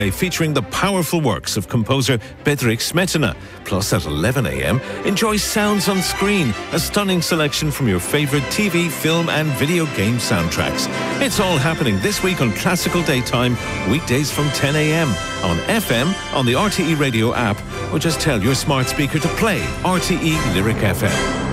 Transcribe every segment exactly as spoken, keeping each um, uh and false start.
featuring the powerful works of composer Bedřich Smetana. Plus at eleven a m, enjoy Sounds on Screen, a stunning selection from your favourite T V, film and video game soundtracks. It's all happening this week on Classical Daytime, weekdays from ten a m, on F M, on the R T E Radio app, or just tell your smart speaker to play R T E Lyric F M.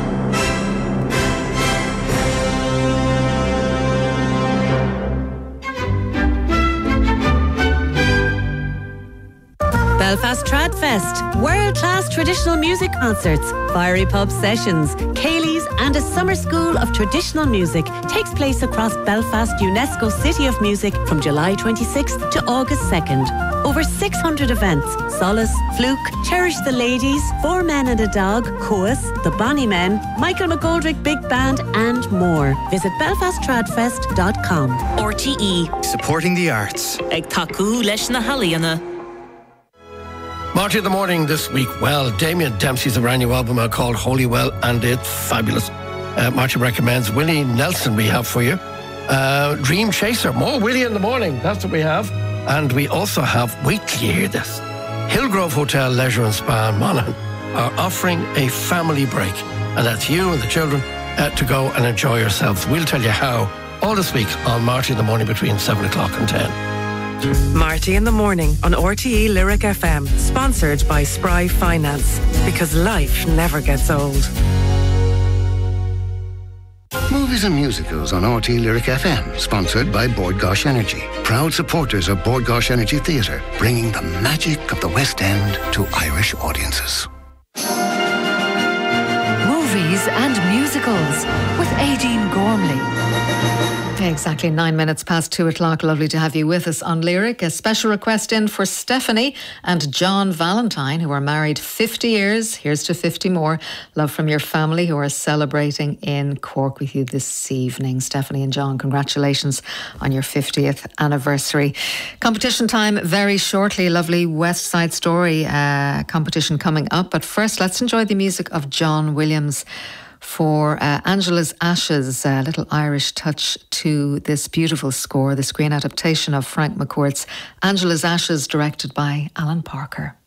Belfast Trad Fest, world-class traditional music concerts, fiery pub sessions, Céilís and a summer school of traditional music takes place across Belfast UNESCO City of Music from July twenty-sixth to August second. Over six hundred events, Solace, Fluke, Cherish the Ladies, Four Men and a Dog, Coas, The Bonnie Men, Michael McGoldrick Big Band and more. Visit belfast trad fest dot com. R T E. Supporting the arts. Ag taku leis na haliana. Marty in the Morning this week. Well, Damien Dempsey's a brand new album uh, called Holy Well, and it's fabulous. Uh, Marty recommends Willie Nelson we have for you. Uh, Dream Chaser, more Willie in the Morning. That's what we have. And we also have, wait till you hear this, Hillgrove Hotel Leisure and Spa in Monaghan are offering a family break. And that's you and the children uh, to go and enjoy yourselves. We'll tell you how all this week on Marty in the Morning between seven o'clock and ten. Marty in the Morning on R T E Lyric F M, sponsored by Spry Finance, because life never gets old. Movies and musicals on R T E Lyric F M, sponsored by Bord Gáis Energy. Proud supporters of Bord Gáis Energy Theatre, bringing the magic of the West End to Irish audiences. Movies and musicals with Aideen Gormley. Okay, exactly nine minutes past two o'clock. Lovely to have you with us on Lyric. A special request in for Stephanie and John Valentine, who are married fifty years. Here's to fifty more. Love from your family, who are celebrating in Cork with you this evening. Stephanie and John, congratulations on your fiftieth anniversary. Competition time very shortly. Lovely West Side Story uh, competition coming up. But first, let's enjoy the music of John Williams for uh, Angela's Ashes, a little Irish touch to this beautiful score, the screen adaptation of Frank McCourt's Angela's Ashes, directed by Alan Parker.